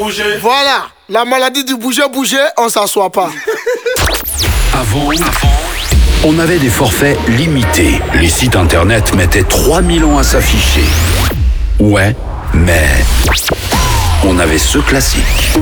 bouger. Voilà, la maladie du bouger, on s'assoit pas. Avant, on avait des forfaits limités. Les sites internet mettaient 3000 ans à s'afficher. Ouais, mais on avait ce classique.